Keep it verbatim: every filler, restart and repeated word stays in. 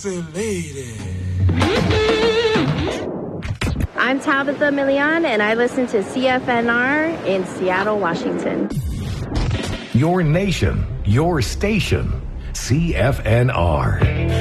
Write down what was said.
sexy lady. I'm Tabitha Millian, and I listen to C F N R in Seattle, Washington. Your nation, your station, C F N R.